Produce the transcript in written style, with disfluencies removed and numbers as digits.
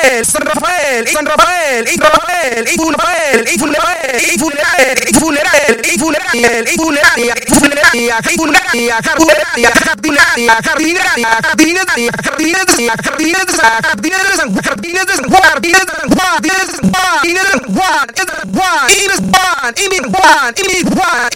Rafael, San Rafael, San Rafael, y Rafael, y Funeral, y Funeral, y Funeral, y Funeral, y Funeraria, y Funeraria, Funeraria, y Funeraria, Jardinaria, Jardinaria, Jardinaria, Jardinaria, Jardinaria, Jardines de San Juan, Jardines de San Juan, Jardines de San Juan, Jardines de San Juan, Jardines de San Juan, Jardines de San Juan, Jardines de San Juan, Jardines de San Juan,